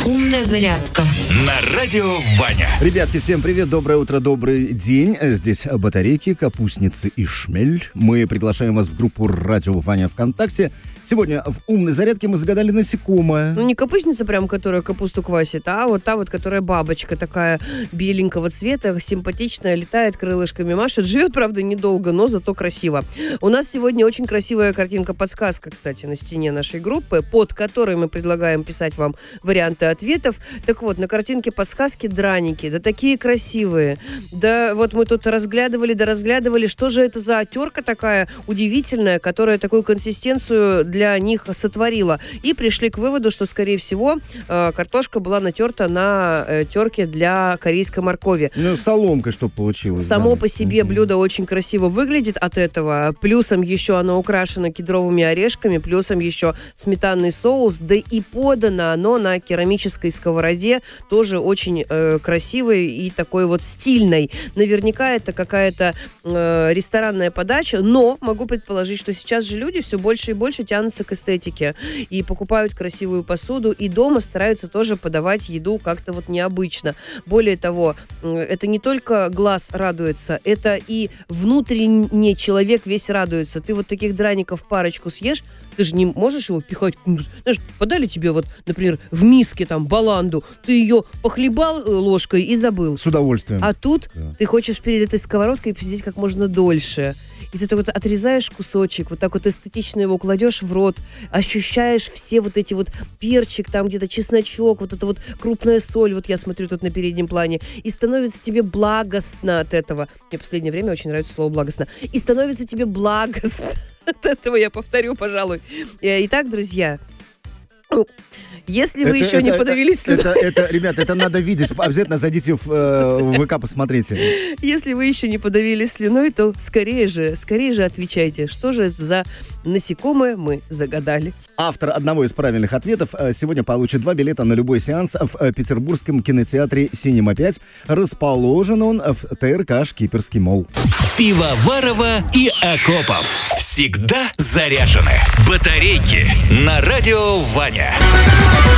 Умная зарядка на радио Ваня. Ребятки, всем привет, доброе утро, добрый день. Здесь батарейки, капустницы и шмель. Мы приглашаем вас в группу «Радио Ваня» ВКонтакте. Сегодня в «Умной зарядке» мы загадали насекомое. Ну, не капустница прям, которая капусту квасит, а вот та вот, которая бабочка такая беленького цвета, симпатичная, летает, крылышками машет. Живет, правда, недолго, но зато красиво. У нас сегодня очень красивая картинка-подсказка, кстати, на стене нашей группы, под которой мы предлагаем писать вам варианты ответов. Так вот, на картинке подсказки драники, да такие красивые. Да вот мы тут разглядывали, что же это за терка такая удивительная, которая такую консистенцию для них сотворила. И пришли к выводу, что, скорее всего, картошка была натерта на терке для корейской моркови. Ну, соломкой что получилось. Само по себе блюдо очень красиво выглядит от этого. Плюсом еще оно украшено кедровыми орешками, плюсом еще сметанный соус, да и подано оно на керамической сковороде, тоже очень красивой и такой вот стильной. Наверняка это какая-то ресторанная подача, но могу предположить, что сейчас же люди все больше и больше тянутся к эстетике и покупают красивую посуду, и дома стараются тоже подавать еду как-то вот необычно. Более того, это не только глаз радуется, это и внутренне человек весь радуется. Ты вот таких драников парочку съешь, ты же не можешь его пихать. Знаешь, подали тебе вот, например, в миске там баланду, ты ее похлебал ложкой и забыл. С удовольствием. А тут ты хочешь перед этой сковородкой посидеть как можно дольше. И ты так вот отрезаешь кусочек, вот так вот эстетично его кладешь в рот, ощущаешь все вот эти вот перчик, там где-то чесночок, вот эта вот крупная соль, вот я смотрю тут на переднем плане, и становится тебе благостно от этого. Мне в последнее время очень нравится слово «благостно». И становится тебе благостно от этого, я повторю, пожалуй. Итак, друзья, если вы еще не подавились слюной... Ребята, это надо видеть. Обязательно зайдите в ВК, посмотрите. Если вы еще не подавились слюной, то скорее же отвечайте, что же это за насекомое мы загадали. Автор одного из правильных ответов сегодня получит 2 билета на любой сеанс в петербургском кинотеатре «Синема 5». Расположен он в ТРК «Шкиперский молл». Пивоварова и Акопов. Всегда заряжены. Батарейки на радио Ваня.